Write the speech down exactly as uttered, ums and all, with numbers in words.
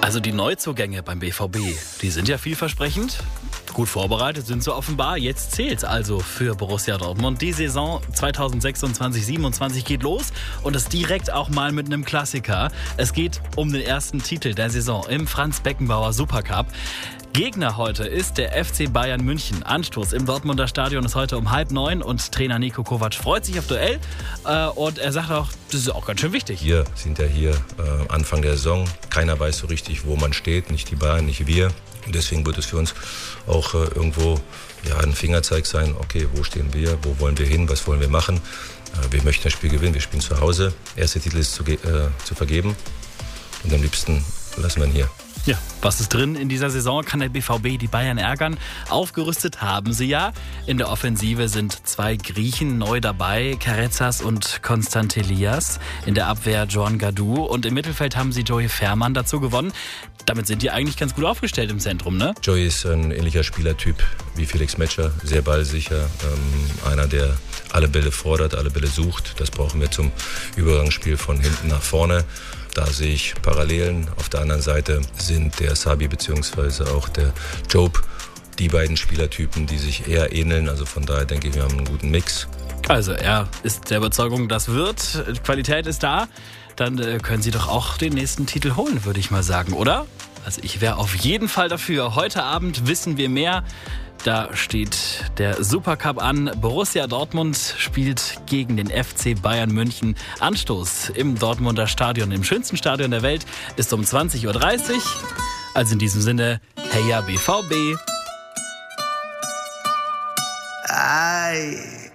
Also die Neuzugänge beim B V B, die sind ja vielversprechend. Gut vorbereitet sind sie offenbar. Jetzt zählt's also für Borussia Dortmund. Die Saison zweitausendsechsundzwanzig siebenundzwanzig geht los und das direkt auch mal mit einem Klassiker. Es geht um den ersten Titel der Saison im Franz-Beckenbauer Supercup. Gegner heute ist der F C Bayern München. Anstoß im Dortmunder Stadion ist heute um halb neun und Trainer Niko Kovac freut sich auf Duell. Äh, und er sagt auch, das ist auch ganz schön wichtig. Wir sind ja hier äh, Anfang der Saison. Keiner weiß so richtig, wo man steht. Nicht die Bayern, nicht wir. Und deswegen wird es für uns auch äh, irgendwo ja, ein Fingerzeig sein. Okay, wo stehen wir? Wo wollen wir hin? Was wollen wir machen? Äh, wir möchten das Spiel gewinnen. Wir spielen zu Hause. Erster Titel ist zu, äh, zu vergeben. Und am liebsten lassen wir ihn hier. Ja, was ist drin in dieser Saison? Kann der B V B die Bayern ärgern? Aufgerüstet haben sie ja. In der Offensive sind zwei Griechen neu dabei, Karezas und Konstantelias. In der Abwehr Joan Gadou und im Mittelfeld haben sie Joey Fährmann dazu gewonnen. Damit sind die eigentlich ganz gut aufgestellt im Zentrum, ne? Joey ist ein ähnlicher Spielertyp wie Felix Metscher, sehr ballsicher. Ähm, einer, der alle Bälle fordert, alle Bälle sucht. Das brauchen wir zum Übergangsspiel von hinten nach vorne. Da sehe ich Parallelen. Auf der anderen Seite sind der Sabi bzw. auch der Job die beiden Spielertypen, die sich eher ähneln. Also von daher denke ich, wir haben einen guten Mix. Also er ist der Überzeugung, das wird. Qualität ist da. Dann äh, können Sie doch auch den nächsten Titel holen, würde ich mal sagen, oder? Also ich wäre auf jeden Fall dafür. Heute Abend wissen wir mehr. Da steht der Supercup an. Borussia Dortmund spielt gegen den F C Bayern München. Anstoß im Dortmunder Stadion, im schönsten Stadion der Welt, ist um zwanzig Uhr dreißig. Also in diesem Sinne, heya B V B. Ay.